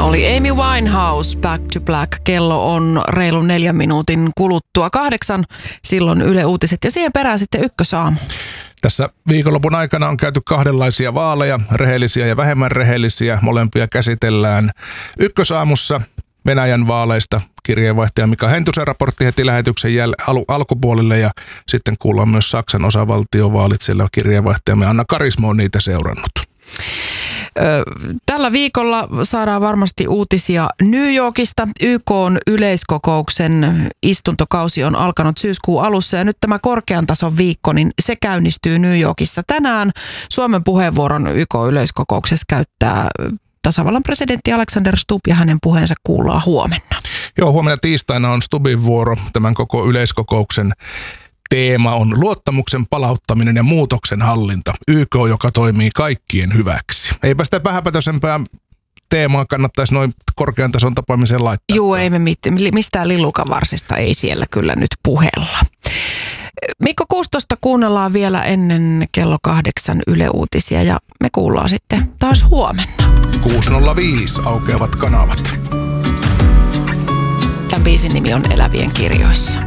oli Amy Winehouse, Back to Black. Kello on reilun 4 minuutin kuluttua 8. Silloin Yle Uutiset ja siihen perään sitten Ykkösaamu. Tässä viikonlopun aikana on käyty kahdenlaisia vaaleja, rehellisiä ja vähemmän rehellisiä. Molempia käsitellään Ykkösaamussa Venäjän vaaleista. Kirjeenvaihtaja Mika Hentusen raportti heti lähetyksen alkupuolelle ja sitten kuullaan myös Saksan osavaltiovaalit. Siellä kirjeenvaihtajamme Anna Karismo on niitä seurannut. Tällä viikolla saadaan varmasti uutisia New Yorkista. YK:n yleiskokouksen istuntokausi on alkanut syyskuun alussa ja nyt tämä korkean tason viikko, niin se käynnistyy New Yorkissa tänään. Suomen puheenvuoron YK:n yleiskokouksessa käyttää tasavallan presidentti Alexander Stubb ja hänen puheensa kuullaan huomenna. Joo, huomenna tiistaina on Stubbin vuoro. Tämän koko yleiskokouksen teema on luottamuksen palauttaminen ja muutoksen hallinta. YK, joka toimii kaikkien hyväksi. Eipä sitä vähäpätöisempää teemaa kannattaisi noin korkean tason tapaamiseen laittaa. Joo, ei me mistään lillukavarsista ei siellä kyllä nyt puhella. Mikko 16 kuunnellaan vielä ennen kello 8 Yle Uutisia ja me kuullaan sitten taas huomenna. 605 aukeavat kanavat. Tämän biisin nimi on Elävien kirjoissa.